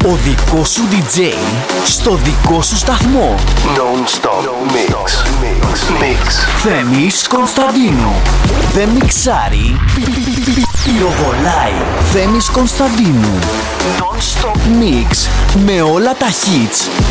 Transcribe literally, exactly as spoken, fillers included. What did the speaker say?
Ο δικός σου ντι τζέι στο δικό σου σταθμό. Non-stop mix. Mix. Θέμης Κωνσταντίνου. Δεν μιξάρει, πυροβολάει. Θέμης Κωνσταντίνου. Non-stop mix με όλα τα hits